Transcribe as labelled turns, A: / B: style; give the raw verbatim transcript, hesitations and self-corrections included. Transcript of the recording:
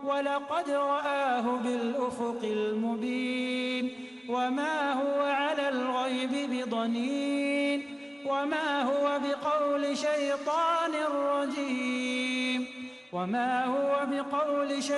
A: ولقد رآه بالأفق المبين وما هو على الغيب بضنين وما هو بقول شيطان رجيم وما هو بقول شيطان